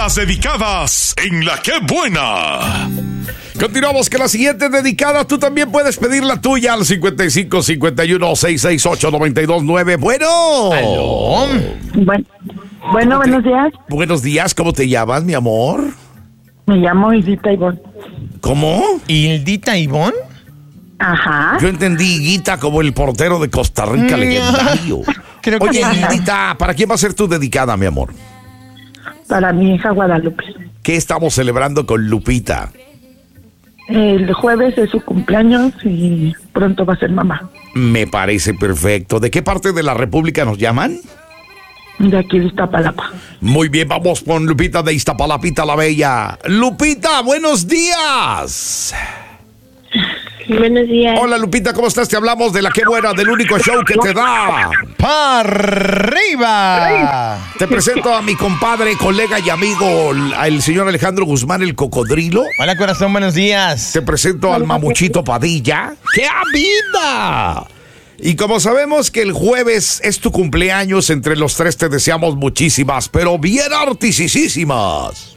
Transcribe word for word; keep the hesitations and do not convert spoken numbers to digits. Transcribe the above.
Las dedicadas en La Qué Buena. Continuamos con la siguiente dedicada. Tú también puedes pedir la tuya al cincuenta y cinco cincuenta y uno seiscientos sesenta y ocho noventa y dos nueve. Bueno. ¿Aló? Bueno, bueno buenos días. Buenos días, ¿cómo te llamas, mi amor? Me llamo Hildita Ivonne. ¿Cómo? ¿Hildita Ivonne? Ajá. Yo entendí Higuita como el portero de Costa Rica, legendario. Creo que Oye, sí. Higuita, ¿para quién va a ser tu dedicada, mi amor? Para mi hija Guadalupe. ¿Qué estamos celebrando con Lupita? El jueves es su cumpleaños y pronto va a ser mamá. Me parece perfecto. ¿De qué parte de la República nos llaman? De aquí de Iztapalapa. Muy bien, vamos con Lupita de Iztapalapita la Bella. Lupita, buenos días. Buenos días. Hola, Lupita, ¿cómo estás? Te hablamos de La Qué Buena, del único show que te da. ¡Para arriba! Te presento a mi compadre, colega y amigo, el señor Alejandro Guzmán, el Cocodrilo. Hola, corazón, buenos días. Te presento al Mamuchito Padilla. ¡Qué vida! Y como sabemos que el jueves es tu cumpleaños, entre los tres te deseamos muchísimas, pero bien artisísimas.